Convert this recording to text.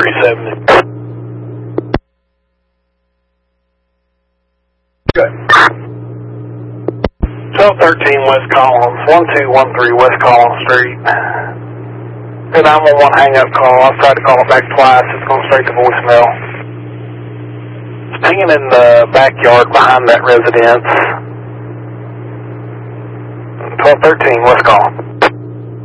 370. Good. 1213 West Collins, 1213 West Collins Street. Good 911 hang-up call. I've tried to call it back twice. It's going straight to voicemail. It's pinging in the backyard behind that residence. 1213 West Collins.